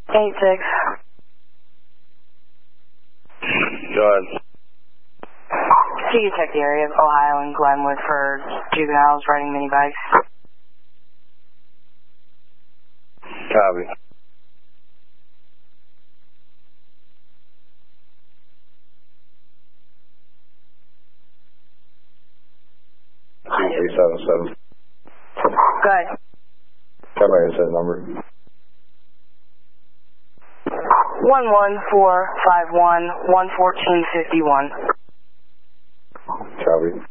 8-6. Go ahead. Can you check the area of Ohio and Glenwood for juveniles riding mini bikes? Copy. $2377. Good. Come here, said number. 11451 11451. Copy.